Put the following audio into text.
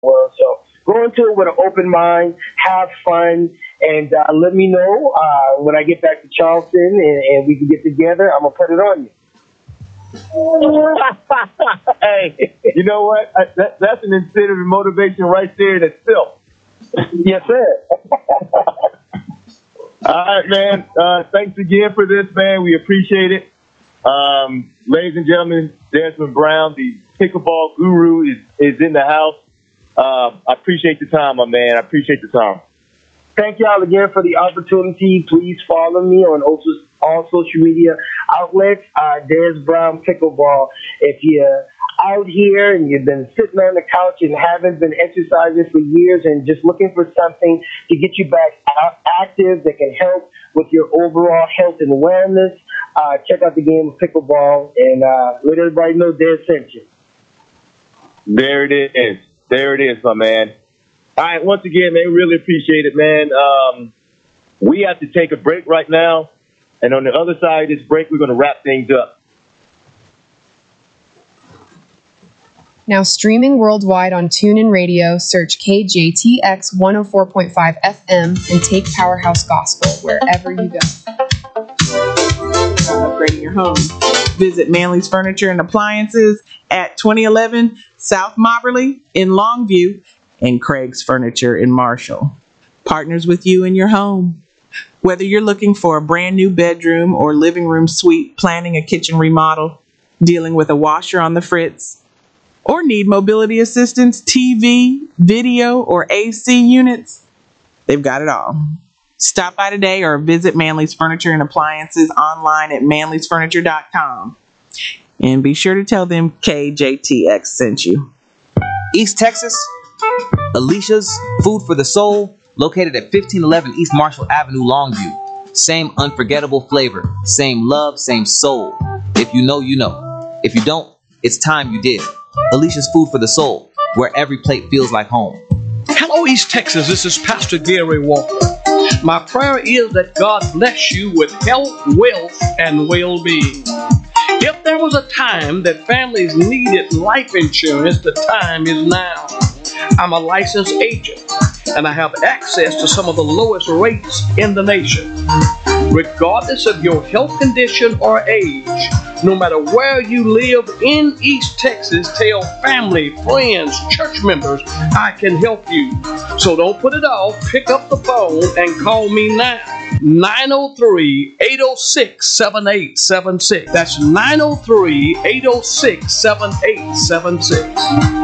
world. So go into it with an open mind, have fun, and let me know when I get back to Charleston and we can get together. I'm gonna put it on you. Hey, you know what? That's an incentive and motivation right there in itself. Yes, sir. All right, man. Thanks again for this, man. We appreciate it. Ladies and gentlemen, Desmond Brown, the pickleball guru, is in the house. I appreciate the time, my man. I appreciate the time. Thank y'all again for the opportunity. Please follow me on all social media outlets, Des Brown Pickleball. If you're out here and you've been sitting on the couch and haven't been exercising for years and just looking for something to get you back active that can help with your overall health and wellness, check out the game of pickleball and let everybody know Des sent you. There it is. There it is, my man. All right, once again, man, really appreciate it, man. We have to take a break right now. And on the other side of this break, we're going to wrap things up. Now streaming worldwide on TuneIn Radio, search KJTX 104.5 FM and take Powerhouse Gospel wherever you go. Upgrading your home. Visit Manley's Furniture and Appliances at 2011 South Mobberly in Longview and Craig's Furniture in Marshall. Partners with you in your home. Whether you're looking for a brand new bedroom or living room suite, planning a kitchen remodel, dealing with a washer on the fritz, or need mobility assistance, TV, video, or AC units, they've got it all. Stop by today or visit Manley's Furniture and Appliances online at manleysfurniture.com. And be sure to tell them KJTX sent you. East Texas, Alicia's Food for the Soul, located at 1511 East Marshall Avenue, Longview. Same unforgettable flavor, same love, same soul. If you know, you know. If you don't, it's time you did. Alicia's Food for the Soul, where every plate feels like home. Hello, East Texas. This is Pastor Gary Walker. My prayer is that God bless you with health, wealth, and well-being. If there was a time that families needed life insurance, the time is now. I'm a licensed agent, and I have access to some of the lowest rates in the nation. Regardless of your health condition or age, no matter where you live in East Texas, tell family, friends, church members, I can help you. So don't put it off. Pick up the phone and call me now. 903-806-7876. That's 903-806-7876.